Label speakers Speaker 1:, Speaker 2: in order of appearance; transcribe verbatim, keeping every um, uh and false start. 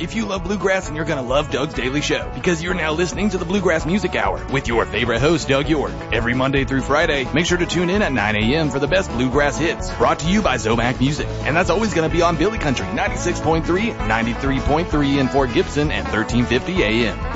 Speaker 1: If you love bluegrass, then you're going to love Doug's Daily Show, because you're now listening to the Bluegrass Music Hour with your favorite host, Doug York. Every Monday through Friday, make sure to tune in at nine a.m. for the best bluegrass hits, brought to you by Zomac Music. And that's always going to be on Billy Country ninety-six point three, ninety-three point three in Fort Gibson, and thirteen fifty A M.